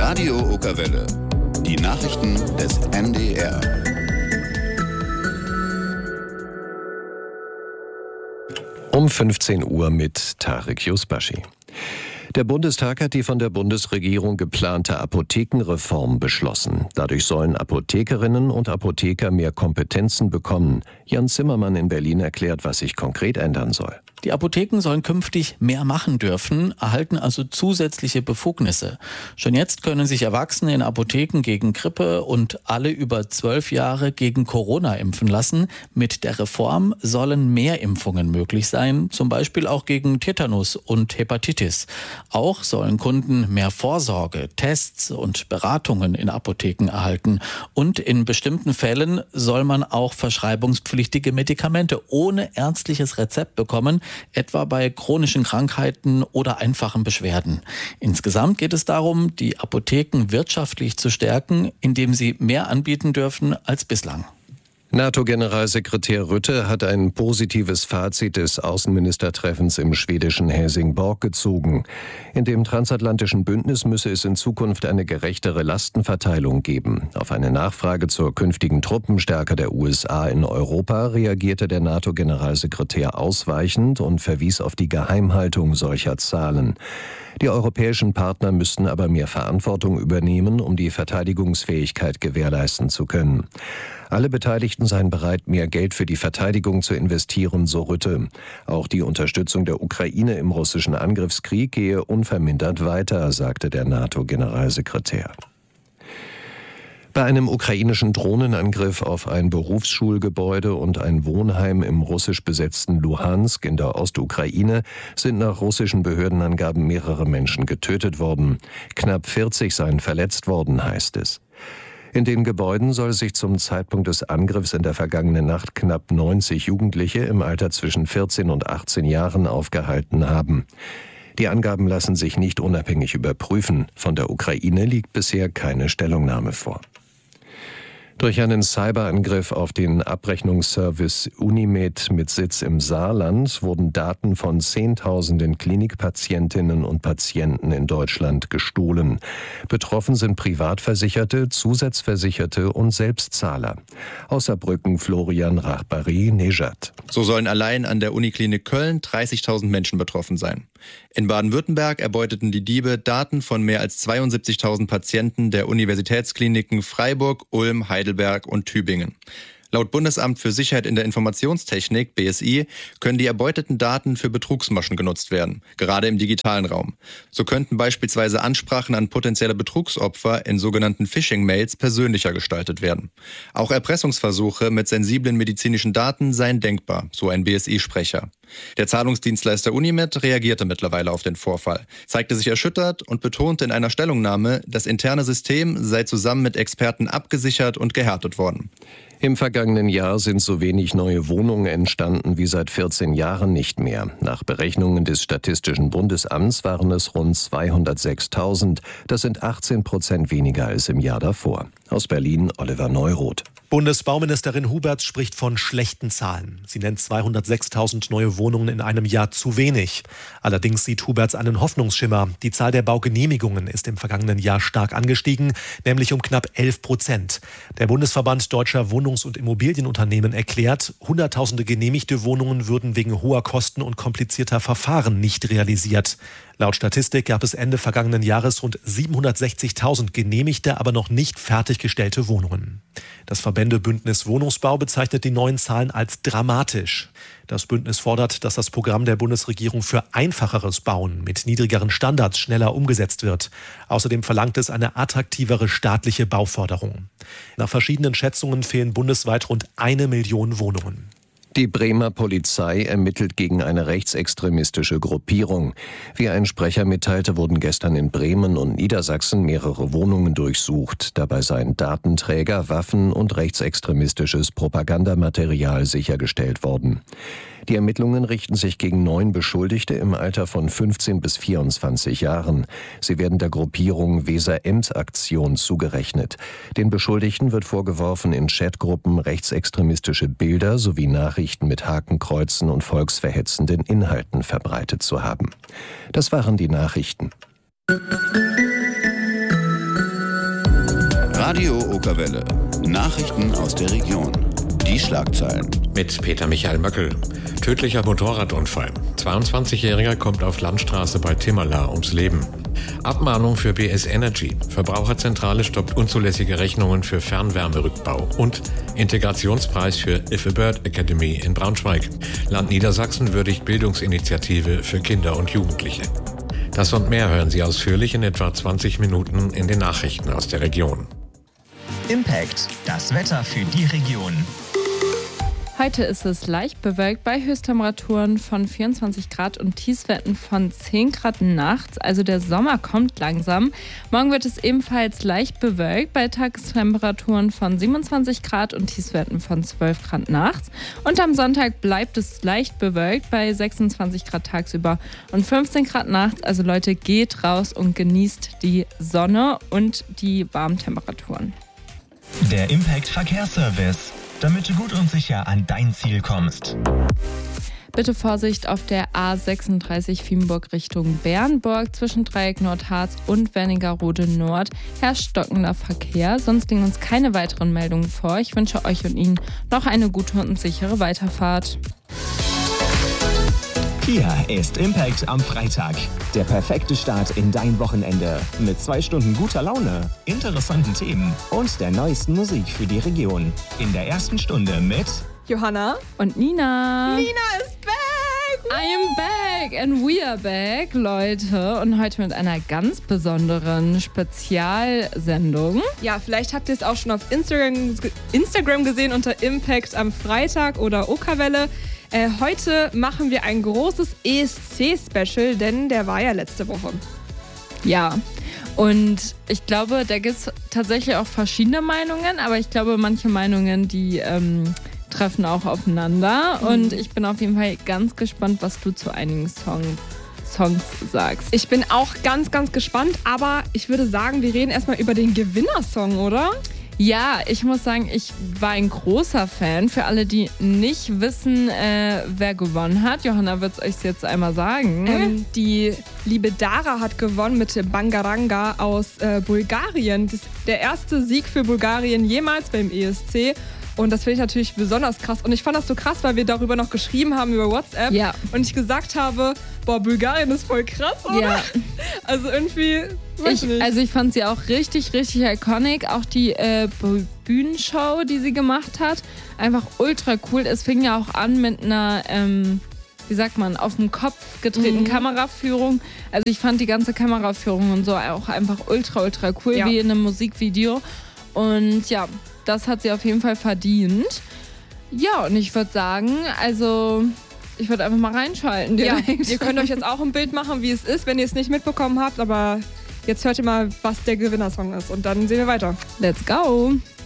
Radio Okerwelle. Die Nachrichten des NDR. Um 15 Uhr mit Tarek Yusbashi. Der Bundestag hat die von der Bundesregierung geplante Apothekenreform beschlossen. Dadurch sollen Apothekerinnen und Apotheker mehr Kompetenzen bekommen. Jan Zimmermann in Berlin erklärt, was sich konkret ändern soll. Die Apotheken sollen künftig mehr machen dürfen, erhalten also zusätzliche Befugnisse. Schon jetzt können sich Erwachsene in Apotheken gegen Grippe und alle über 12 Jahre gegen Corona impfen lassen. Mit der Reform sollen mehr Impfungen möglich sein, zum Beispiel auch gegen Tetanus und Hepatitis. Auch sollen Kunden mehr Vorsorge, Tests und Beratungen in Apotheken erhalten. Und in bestimmten Fällen soll man auch verschreibungspflichtige Medikamente ohne ärztliches Rezept bekommen, etwa bei chronischen Krankheiten oder einfachen Beschwerden. Insgesamt geht es darum, die Apotheken wirtschaftlich zu stärken, indem sie mehr anbieten dürfen als bislang. NATO-Generalsekretär Rutte hat ein positives Fazit des Außenministertreffens im schwedischen Helsingborg gezogen. In dem transatlantischen Bündnis müsse es in Zukunft eine gerechtere Lastenverteilung geben. Auf eine Nachfrage zur künftigen Truppenstärke der USA in Europa reagierte der NATO-Generalsekretär ausweichend und verwies auf die Geheimhaltung solcher Zahlen. Die europäischen Partner müssten aber mehr Verantwortung übernehmen, um die Verteidigungsfähigkeit gewährleisten zu können. Alle Beteiligten seien bereit, mehr Geld für die Verteidigung zu investieren, so Rutte. Auch die Unterstützung der Ukraine im russischen Angriffskrieg gehe unvermindert weiter, sagte der NATO-Generalsekretär. Bei einem ukrainischen Drohnenangriff auf ein Berufsschulgebäude und ein Wohnheim im russisch besetzten Luhansk in der Ostukraine sind nach russischen Behördenangaben mehrere Menschen getötet worden. Knapp 40 seien verletzt worden, heißt es. In den Gebäuden soll sich zum Zeitpunkt des Angriffs in der vergangenen Nacht knapp 90 Jugendliche im Alter zwischen 14 und 18 Jahren aufgehalten haben. Die Angaben lassen sich nicht unabhängig überprüfen. Von der Ukraine liegt bisher keine Stellungnahme vor. Durch einen Cyberangriff auf den Abrechnungsservice Unimed mit Sitz im Saarland wurden Daten von Zehntausenden Klinikpatientinnen und Patienten in Deutschland gestohlen. Betroffen sind Privatversicherte, Zusatzversicherte und Selbstzahler. Aus Saarbrücken Florian Rachbari-Nejad. So sollen allein an der Uniklinik Köln 30.000 Menschen betroffen sein. In Baden-Württemberg erbeuteten die Diebe Daten von mehr als 72.000 Patienten der Universitätskliniken Freiburg, Ulm, Heidelberg und Tübingen. Laut Bundesamt für Sicherheit in der Informationstechnik, BSI, können die erbeuteten Daten für Betrugsmaschen genutzt werden, gerade im digitalen Raum. So könnten beispielsweise Ansprachen an potenzielle Betrugsopfer in sogenannten Phishing-Mails persönlicher gestaltet werden. Auch Erpressungsversuche mit sensiblen medizinischen Daten seien denkbar, so ein BSI-Sprecher. Der Zahlungsdienstleister Unimed reagierte mittlerweile auf den Vorfall, zeigte sich erschüttert und betonte in einer Stellungnahme, das interne System sei zusammen mit Experten abgesichert und gehärtet worden. Im vergangenen Jahr sind so wenig neue Wohnungen entstanden wie seit 14 Jahren nicht mehr. Nach Berechnungen des Statistischen Bundesamts waren es rund 206.000. Das sind 18% weniger als im Jahr davor. Aus Berlin Oliver Neuroth. Bundesbauministerin Huberts spricht von schlechten Zahlen. Sie nennt 206.000 neue Wohnungen in einem Jahr zu wenig. Allerdings sieht Huberts einen Hoffnungsschimmer. Die Zahl der Baugenehmigungen ist im vergangenen Jahr stark angestiegen, nämlich um knapp 11%. Der Bundesverband Deutscher Wohnungs- und Immobilienunternehmen erklärt, Hunderttausende genehmigte Wohnungen würden wegen hoher Kosten und komplizierter Verfahren nicht realisiert. Laut Statistik gab es Ende vergangenen Jahres rund 760.000 genehmigte, aber noch nicht fertiggestellte Wohnungen. Das Verbändebündnis Wohnungsbau bezeichnet die neuen Zahlen als dramatisch. Das Bündnis fordert, dass das Programm der Bundesregierung für einfacheres Bauen mit niedrigeren Standards schneller umgesetzt wird. Außerdem verlangt es eine attraktivere staatliche Bauförderung. Nach verschiedenen Schätzungen fehlen bundesweit rund 1 Million Wohnungen. Die Bremer Polizei ermittelt gegen eine rechtsextremistische Gruppierung. Wie ein Sprecher mitteilte, wurden gestern in Bremen und Niedersachsen mehrere Wohnungen durchsucht. Dabei seien Datenträger, Waffen und rechtsextremistisches Propagandamaterial sichergestellt worden. Die Ermittlungen richten sich gegen 9 Beschuldigte im Alter von 15 bis 24 Jahren. Sie werden der Gruppierung Weser-Ems-Aktion zugerechnet. Den Beschuldigten wird vorgeworfen, in Chatgruppen rechtsextremistische Bilder sowie Nachrichten mit Hakenkreuzen und volksverhetzenden Inhalten verbreitet zu haben. Das waren die Nachrichten. Radio Okerwelle. Nachrichten aus der Region. Die Schlagzeilen. Mit Peter Michael Möckel. Tödlicher Motorradunfall. 22-Jähriger kommt auf Landstraße bei Timmerla ums Leben. Abmahnung für BS Energy. Verbraucherzentrale stoppt unzulässige Rechnungen für Fernwärmerückbau. Und Integrationspreis für If a Bird Academy in Braunschweig. Land Niedersachsen würdigt Bildungsinitiative für Kinder und Jugendliche. Das und mehr hören Sie ausführlich in etwa 20 Minuten in den Nachrichten aus der Region. Impact, das Wetter für die Region. Heute ist es leicht bewölkt bei Höchsttemperaturen von 24 Grad und Tiefstwerten von 10 Grad nachts. Also der Sommer kommt langsam. Morgen wird es ebenfalls leicht bewölkt bei Tagestemperaturen von 27 Grad und Tiefstwerten von 12 Grad nachts. Und am Sonntag bleibt es leicht bewölkt bei 26 Grad tagsüber und 15 Grad nachts. Also Leute, geht raus und genießt die Sonne und die warmen Temperaturen. Der Impact Verkehrsservice. Damit du gut und sicher an dein Ziel kommst. Bitte Vorsicht auf der A36 Fienburg Richtung Bernburg. Zwischen Dreieck Nordharz und Wernigerode Nord herrscht stockender Verkehr. Sonst liegen uns keine weiteren Meldungen vor. Ich wünsche euch und Ihnen noch eine gute und sichere Weiterfahrt. Hier ist Impact am Freitag. Der perfekte Start in dein Wochenende. Mit 2 Stunden guter Laune, interessanten Themen und der neuesten Musik für die Region. In der ersten Stunde mit Johanna und Nina. Nina ist back! I am back and we are back, Leute. Und heute mit einer ganz besonderen Spezialsendung. Ja, vielleicht habt ihr es auch schon auf Instagram gesehen unter Impact am Freitag oder Okerwelle. Heute machen wir ein großes ESC-Special, denn der war ja letzte Woche. Ja, und ich glaube, da gibt es tatsächlich auch verschiedene Meinungen, aber ich glaube, manche Meinungen, die treffen auch aufeinander. Und ich bin auf jeden Fall ganz gespannt, was du zu einigen Songs sagst. Ich bin auch ganz, ganz gespannt, aber ich würde sagen, wir reden erstmal über den Gewinnersong, oder? Ja, ich muss sagen, ich war ein großer Fan. Für alle, die nicht wissen, wer gewonnen hat, Johanna wird es euch jetzt einmal sagen. Die liebe Dara hat gewonnen mit Bangaranga aus Bulgarien. Das ist der erste Sieg für Bulgarien jemals beim ESC. Und das finde ich natürlich besonders krass. Und ich fand das so krass, weil wir darüber noch geschrieben haben über WhatsApp. Ja. Und ich gesagt habe, boah, Bulgarien ist voll krass, oder? Ja. Also irgendwie, weiß ich nicht. Also ich fand sie auch richtig, richtig iconic. Auch die Bühnenshow, die sie gemacht hat, einfach ultra cool. Es fing ja auch an mit einer, wie sagt man, auf dem Kopf gedrehten Kameraführung. Also ich fand die ganze Kameraführung und so auch einfach ultra, ultra cool, wie in einem Musikvideo. Und ja, das hat sie auf jeden Fall verdient. Ja, und ich würde sagen, also ich würde einfach mal reinschalten direkt. Ja, ihr könnt euch jetzt auch ein Bild machen, wie es ist, wenn ihr es nicht mitbekommen habt. Aber jetzt hört ihr mal, was der Gewinnersong ist. Und dann sehen wir weiter. Let's go!